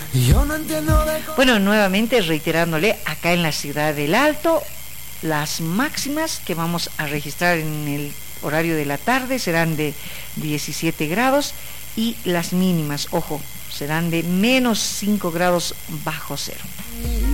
Bueno, nuevamente reiterándole, acá en la ciudad del Alto, las máximas que vamos a registrar en el horario de la tarde serán de 17 grados y las mínimas, ojo, serán de -5 grados bajo cero.